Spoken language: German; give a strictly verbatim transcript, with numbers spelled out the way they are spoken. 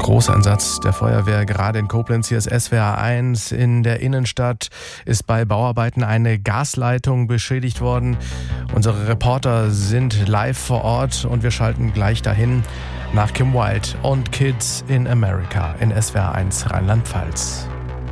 Großeinsatz der Feuerwehr gerade in Koblenz. Hier ist S W R eins. In der Innenstadt ist bei Bauarbeiten eine Gasleitung beschädigt worden. Unsere Reporter sind live vor Ort und wir schalten gleich dahin nach Kim Wilde und Kids in America in S W R eins Rheinland-Pfalz.